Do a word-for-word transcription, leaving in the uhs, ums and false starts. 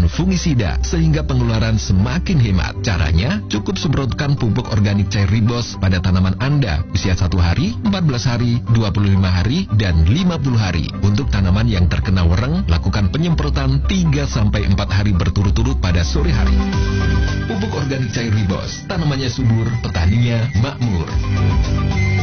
dan fungisida sehingga pengeluaran semakin hemat. Caranya, cukup semprotkan pupuk organik cair Ribos pada tanaman Anda usia satu hari, empat belas hari, dua puluh lima hari, dan lima puluh hari. Untuk tanaman yang terkena wereng, lakukan penyemprotan tiga sampai empat hari berturut-turut pada sore hari. Pupuk organik cair Ribos, tanamannya subur, petaninya makmur.